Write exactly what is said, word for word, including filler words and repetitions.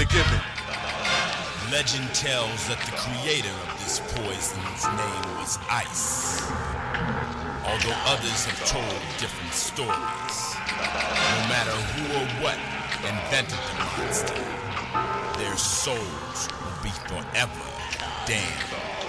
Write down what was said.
forgiven. Legend tells that the creator of this poison's name was Ice. Although others have told different stories. No matter who or what invented the monster, their souls will be forever damned.